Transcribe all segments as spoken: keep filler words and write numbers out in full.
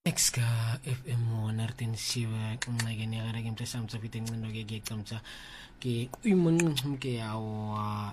Exka F M nartin siwa ngene gara game sam sa fitin no ge ge kamsa ke imon ke awa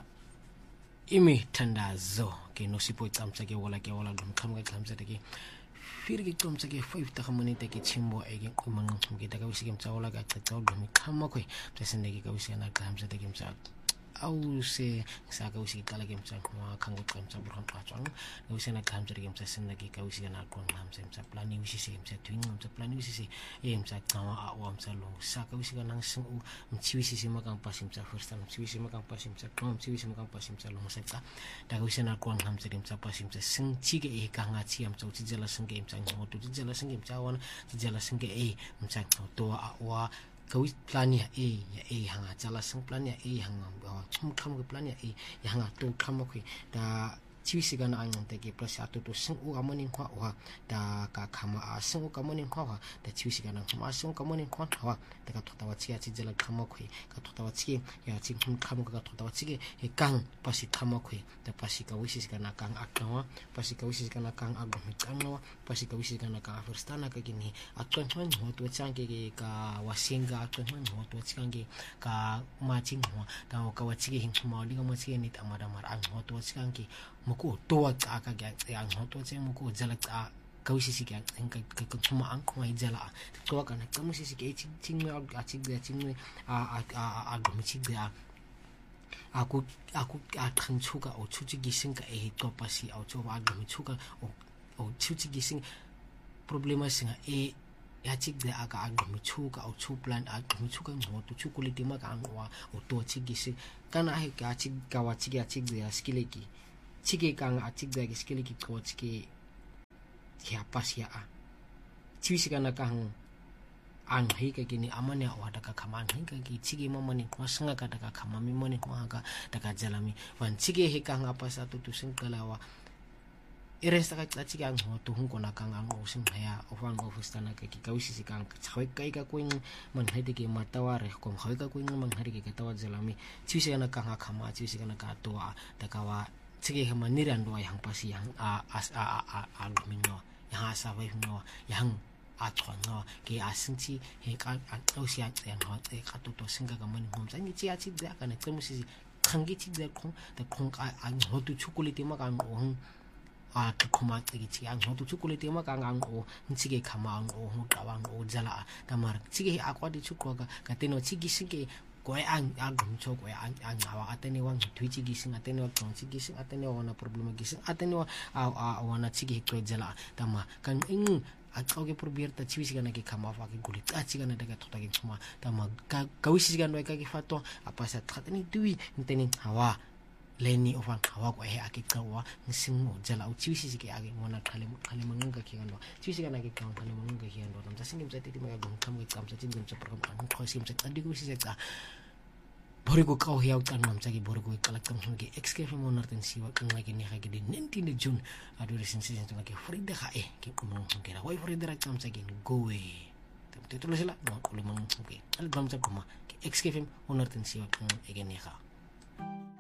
imi tandazo ke no sipo kamsa ke wala ke wala dum kam ga kamsa ke fir ke kamsa ke five ta kamani te ke chimbo e ke imon ke ta ka wisi kamsa wala ga ta dum kam ko presende ke ka wisi na kamsa te kamsa au se sa ka wisi kala game sa ma kango kamsa burhan pachang no se na kamsa game sa sen na ke ka wisi na kon nam sem sa plani wisi se sa twing nam sa plani wisi se em sa kawa a wa sa lo sa ka wisi nang sing u mchi wisi se ma kang pasim sa first time mchi wisi ma kang pasim sa kom mchi wisi ma kang pasim sa lo sa ta da ka wisi na kon nam sa game sa pasim sa sing chi ke e ka nga chi am so chi jala sing game sa ngo tu chi jala sing game sa wan chi jala sing ke e mcha to a wa kawis plan ya e ya e hanga jala sang plan ya e hanga chum kham ke plan ya e ya hanga to kham ko da chiwisi gana ang te ke plus atu to sing u amoni kwa wa da ka khama a sing u kamoni kwa wa da chiwisi gana ma sing kamoni kwa wa da ka thota wa chi ya chi jala kham ko ka thota wa chi ya chi khum kham ka thota wa chi e kang pasi kham ko da pasi ka wisi gana kang akawa pasi ka wisi gana kang agom kangwa pasi ka wisi gana ka firstana ka gini atwan twan ho to chang ke ka wasinga atwan twan ho to chang ke ka ma ching ho da ka wa chi hin ma li ka ma chi ni ta ma da mar ang ho to chang ke muko to ka ka ga ang ho to chang muko jala ka kawisi si ka ka ka kuma ang ko ai jala to ka na kamu si si ke ching ching me a ching ga ching me a a a gom chi ga aku aku a khang chu ka o chu chi gi sing ka e to pasi o chu wa gom chu ka o o chu chi gi sing problema singa e ya chik de aka agam chu ka o chu plan agam chu ka mo to chu kuliti ma ka wa o to chi gi sing kana he ka chik ka wa chi ga chik de skileki chike ka nga chik de skileki ko chike ya pas ya a chisi kana ka hang ang hi ka kini amane wa da ka khaman hi ka ki chige ma mani ko sanga ka da ka khamami mani ko ka da ka jalami wan chige he ka nga pas atu tu sing kalawa iresta ka tsachi ka ngo tu hun kona ka ngo sing haya ofan go fustana ka ki kawisi si ka chhoi kai ka kuin man haide ke matawa re kom khoi ka kuin man hari ke tawa jalami chisi kana ka nga khama chisi kana ka to a da ka wa chige he maniran do yang pasi yang a as a a a minno yang asa we minno yang a chon no ke asinchi he ka a to sia yan ho e ka to to singa ka man hom sa ni chi a chi da ka na tsemusi khangi chi da khong da khong ka a ho tu chocolate ma ka ngo a ka khoma chi chi ang ho tu chocolate ma ka ngang o chi ke khama ang o ho ka wang o jala ta mar chi ke a kwa di chukwa ka ka teno chi gi singe ko ang agum cho ko ang ang awa atene wang thui chi gi sing atene wa tong chi gi sing atene wa na problema gi sing atene wa a wa na chi gi ko jala ta ma kan ing a choge por bierta chiwisi kana ke khama fa ke gulit a chi kana daga tota ke khuma ta ma ka kawisi kana ka ke fato apa sa khatani dui nteni hawa leni ofan hawa ko he akik kawa sing mo jala u chiwisi ke age mona khale khale manganga ke ngano chiwisi kana ke kan khale manganga ke ngano tam tasing im sati ma gum kam ke kam sa chin gum sa program an ko sim sa adi ko si sa borigo kau hiau kan mam sagi borigo kalak kam ke xk mo narten siwa kan lagi ni ha ke di nineteen de june adu resin sin to ke frida ha e ke mo ke ra wai frida ra kam sagi go we te to sila no ko mang ke al gam sa kuma ke xk mo narten siwa kan e ke ni ha